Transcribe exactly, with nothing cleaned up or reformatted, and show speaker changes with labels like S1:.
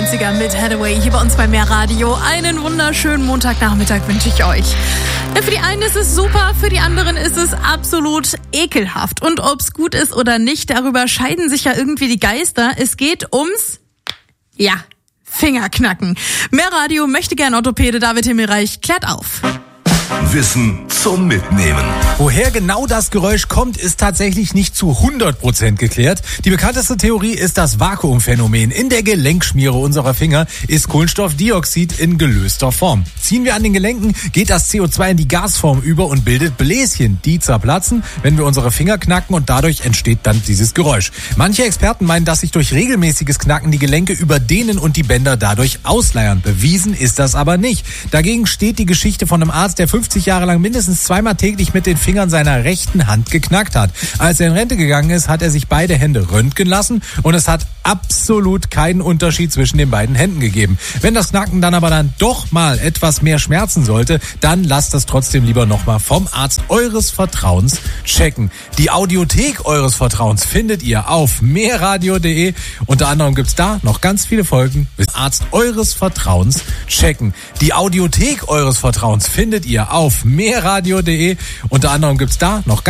S1: neunziger mit Hathaway hier bei uns bei Mehr Radio. Einen wunderschönen Montagnachmittag wünsche ich euch. Ja, für die einen ist es super, für die anderen ist es absolut ekelhaft. Und ob es gut ist oder nicht, darüber scheiden sich ja irgendwie die Geister. Es geht ums, ja, Fingerknacken. Mehr Radio möchte gern Orthopäde David Himmelreich klärt auf.
S2: Wissen zum Mitnehmen.
S3: Woher genau das Geräusch kommt, ist tatsächlich nicht zu hundert Prozent geklärt. Die bekannteste Theorie ist das Vakuumphänomen. In der Gelenkschmiere unserer Finger ist Kohlenstoffdioxid in gelöster Form. Ziehen wir an den Gelenken, geht das C O zwei in die Gasform über und bildet Bläschen, die zerplatzen, wenn wir unsere Finger knacken, und dadurch entsteht dann dieses Geräusch. Manche Experten meinen, dass sich durch regelmäßiges Knacken die Gelenke überdehnen und die Bänder dadurch ausleiern. Bewiesen ist das aber nicht. Dagegen steht die Geschichte von einem Arzt, der fünfzig Jahre lang mindestens zweimal täglich mit den Fingern seiner rechten Hand geknackt hat. Als er in Rente gegangen ist, hat er sich beide Hände röntgen lassen und es hat absolut keinen Unterschied zwischen den beiden Händen gegeben. Wenn das Knacken dann aber dann doch mal etwas mehr schmerzen sollte, dann lasst das trotzdem lieber nochmal vom Arzt eures Vertrauens checken. Die Audiothek eures Vertrauens findet ihr auf mehrradio punkt de. Unter anderem gibt's da noch ganz viele Folgen. Arzt eures Vertrauens checken. Die Audiothek eures Vertrauens findet ihr auf mehrradio punkt de. Unter anderem gibt's da noch